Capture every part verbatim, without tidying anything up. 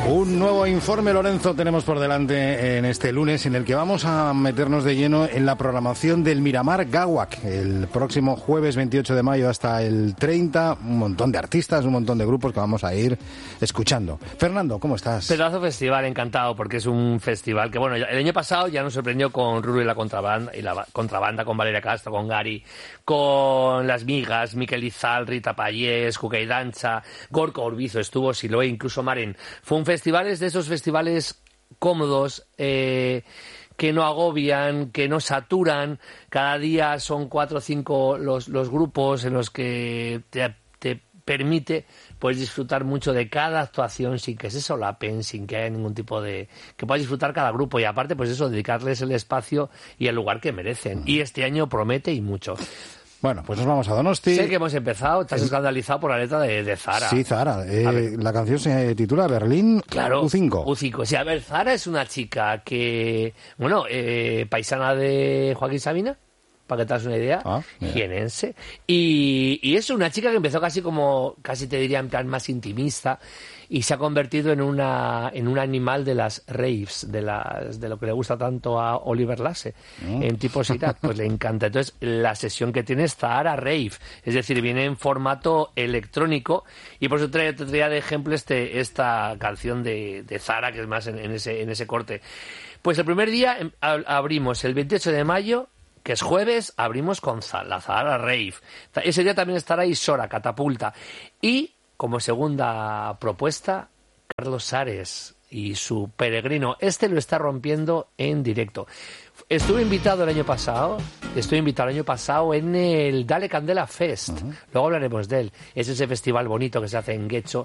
Un nuevo informe, Lorenzo, tenemos por delante en este lunes, en el que vamos a meternos de lleno en la programación del Miramar Gawak. El próximo jueves veintiocho de mayo hasta el treinta, un montón de artistas, un montón de grupos que vamos a ir escuchando. Fernando, ¿cómo estás? Pedazo festival, encantado, porque es un festival que, bueno, el año pasado ya nos sorprendió con Ruru y la contrabanda, y la contrabanda con Valeria Castro, con Gary, con Las Migas, Miquel Izal, Rita Payés, Cuca y Dancha, Gorka Urbizo estuvo, Siloé, incluso Maren. Fue un festival, es de esos festivales cómodos, eh, que no agobian, que no saturan. Cada día son cuatro o cinco los, los grupos en los que te, te permite puedes disfrutar mucho de cada actuación sin que se solapen, sin que haya ningún tipo de... que puedas disfrutar cada grupo y aparte, pues eso, dedicarles el espacio y el lugar que merecen. Y este año promete y mucho. Bueno, pues nos vamos a Donosti. Sé que hemos empezado, estás escandalizado por la letra de, de Zara. Sí, Zara. Eh, la canción se titula Berlín claro, U cinco. U cinco. Sí, a ver, Zara es una chica que, bueno, eh, paisana de Joaquín Sabina, para que te hagas una idea, ah, jienense. Y, y es una chica que empezó casi como, casi te diría en plan más intimista, y se ha convertido en una en un animal de las raves, de las de lo que le gusta tanto a Oliver Lasse, mm. en tiposidad, pues le encanta. Entonces, la sesión que tiene es Zara Rave, es decir, viene en formato electrónico, y por eso te traía de ejemplo este esta canción de, de Zara, que es más en, en ese en ese corte. Pues el primer día abrimos el veintiocho de mayo, que es jueves, abrimos con la Zara Rave. Ese día también estará Isora, Catapulta. Y, como segunda propuesta, Carlos Ares y su Peregrino. Este lo está rompiendo en directo. Estuve invitado el año pasado, estuve invitado el año pasado en el Dale Candela Fest. Uh-huh. Luego hablaremos de él. Es ese festival bonito que se hace en Guecho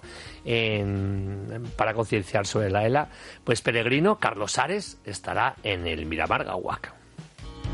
en, para concienciar sobre la E L A. Pues Peregrino, Carlos Ares, estará en el Miramar Gawak.